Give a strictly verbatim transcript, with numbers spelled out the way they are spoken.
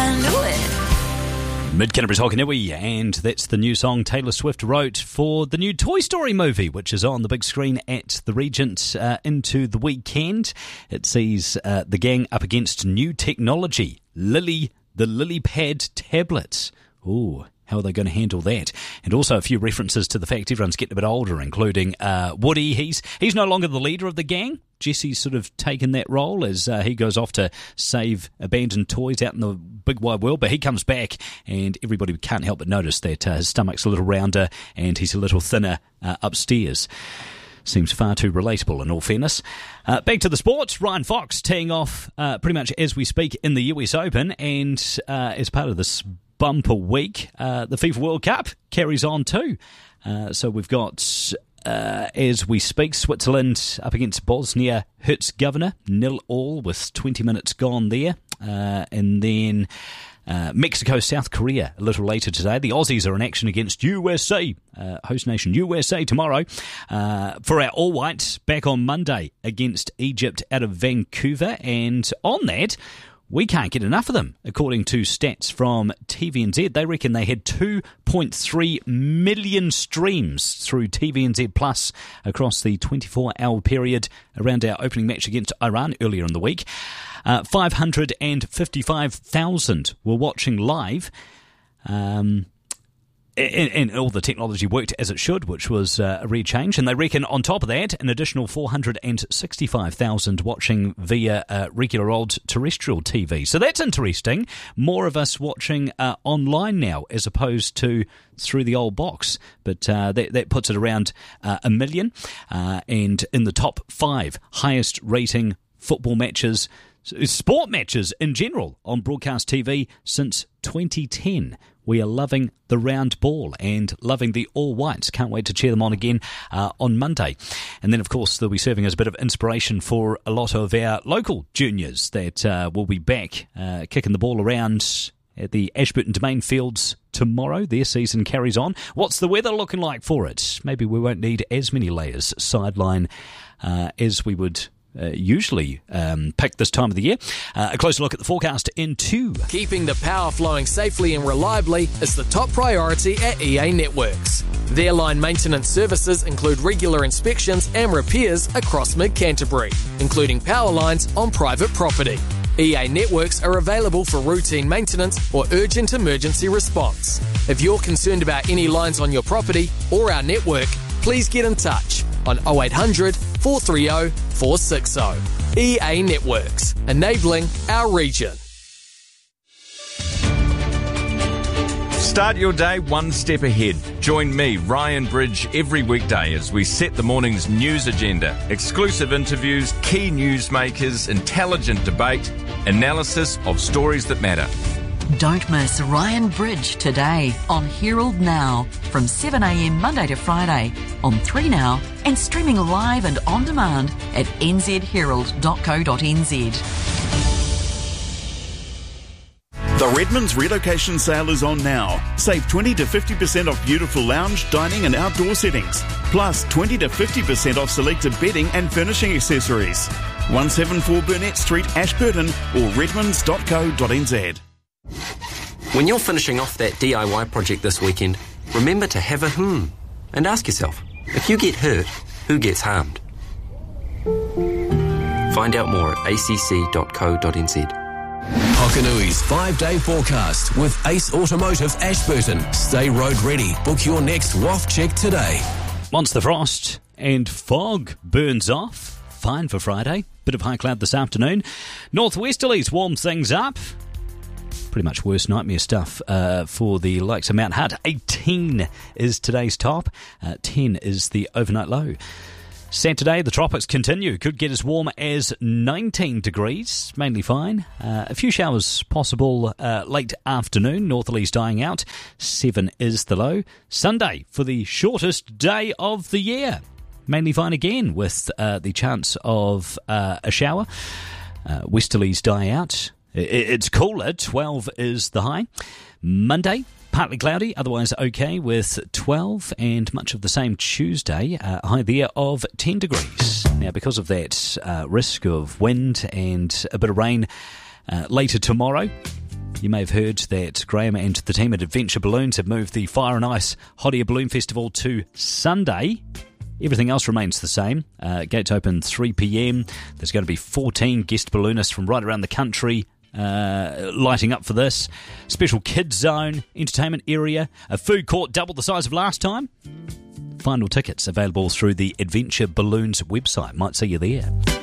I knew it. Mid-Canterbury's Hockanui, and that's the new song Taylor Swift wrote for the new Toy Story movie, which is on the big screen at the Regent uh, into the weekend. It sees uh, the gang up against new technology, Lily, the LilyPad tablets. Ooh, how are they going to handle that? And also a few references to the fact everyone's getting a bit older, including uh, Woody. He's he's no longer the leader of the gang. Jesse's sort of taken that role as uh, he goes off to save abandoned toys out in the big wide world. But he comes back and everybody can't help but notice that uh, his stomach's a little rounder and he's a little thinner uh, upstairs. Seems far too relatable, in all fairness. Uh, back to the sports. Ryan Fox teeing off uh, pretty much as we speak in the U S Open. And uh, as part of this bumper week, uh, the FIFA World Cup carries on too. Uh, so we've got, uh, as we speak, Switzerland up against Bosnia Herzegovina, nil all with twenty minutes gone there. Uh, and then uh, Mexico, South Korea a little later today. The Aussies are in action against U S A, uh, host nation U S A tomorrow. Uh, for our All Whites, back on Monday against Egypt out of Vancouver. And on that, we can't get enough of them, according to stats from T V N Z. They reckon they had two point three million streams through T V N Z Plus across the twenty-four hour period around our opening match against Iran earlier in the week. Uh, five hundred fifty-five thousand were watching live. Um... And, and all the technology worked as it should, which was uh, a re-change. And they reckon on top of that, an additional four hundred sixty-five thousand watching via uh, regular old terrestrial T V. So that's interesting. More of us watching uh, online now as opposed to through the old box. But uh, that, that puts it around uh, a million. Uh, and in the top five highest rating football matches, sport matches in general on broadcast T V since twenty ten. We are loving the round ball and loving the All Whites. Can't wait to cheer them on again uh, on Monday. And then, of course, they'll be serving as a bit of inspiration for a lot of our local juniors that uh, will be back uh, kicking the ball around at the Ashburton Domain Fields tomorrow. Their season carries on. What's the weather looking like for it? Maybe we won't need as many layers sideline uh, as we would Uh, usually um, pick this time of the year. Uh, a closer look at the forecast in two. Keeping the power flowing safely and reliably is the top priority at E A Networks. Their line maintenance services include regular inspections and repairs across mid-Canterbury, including power lines on private property. E A Networks are available for routine maintenance or urgent emergency response. If you're concerned about any lines on your property or our network, please get in touch on oh eight hundred, four three oh, four six oh. E A Networks, enabling our region. Start your day one step ahead. Join me, Ryan Bridge, every weekday as we set the morning's news agenda. Exclusive interviews, key newsmakers, intelligent debate, analysis of stories that matter. Don't miss Ryan Bridge today on Herald Now from seven a m Monday to Friday on three Now and streaming live and on demand at n z herald dot co dot n z. The Redmond's relocation sale is on now. Save twenty to fifty percent off beautiful lounge, dining and outdoor settings. Plus twenty to fifty percent off selected bedding and furnishing accessories. one seventy-four Burnett Street, Ashburton or redmonds dot co dot n z. When you're finishing off that D I Y project this weekend, remember to have a hmm and ask yourself, if you get hurt, who gets harmed? Find out more at a c c dot co dot n z. Hokanui's five-day forecast with Ace Automotive Ashburton. Stay road ready. Book your next W A F check today. Once the frost and fog burns off, fine for Friday. Bit of high cloud this afternoon. Northwesterlies warm things up. Pretty much worst nightmare stuff uh, for the likes of Mount Hutt. eighteen is today's top. Uh, ten is the overnight low. Saturday, the tropics continue. Could get as warm as nineteen degrees. Mainly fine. Uh, a few showers possible uh, late afternoon. Northerlies dying out. seven is the low. Sunday for the shortest day of the year. Mainly fine again with uh, the chance of uh, a shower. Uh, westerlies die out. It's cooler, twelve is the high. Monday, partly cloudy, otherwise okay with twelve, and much of the same Tuesday, uh, high there of ten degrees. Now, because of that uh, risk of wind and a bit of rain uh, later tomorrow, You may have heard that Graham and the team at Adventure Balloons have moved the Fire and Ice Hot Air Balloon Festival to Sunday. Everything else remains the same. Uh, gates open three p.m. There's going to be fourteen guest balloonists from right around the country uh, lighting up for this. Special kids zone, entertainment area, a food court double the size of last time. Final tickets available through the Adventure Balloons website. Might see you there.